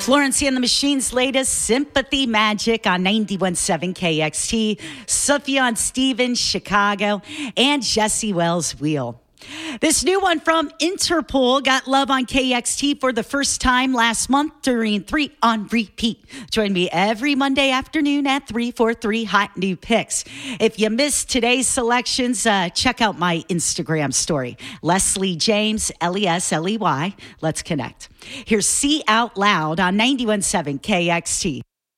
Florence and the Machine's latest Sympathy Magic on 91.7 KXT, Sufjan Stevens, Chicago, and Jesse Wells' Wheel. This new one from Interpol got love on KXT for the first time last month during 3 on Repeat. Join me every Monday afternoon at 3 for 3 hot new picks. If you missed today's selections, check out my Instagram story. Leslie James, Lesley. Let's connect. Here's See Out Loud on 91.7 KXT.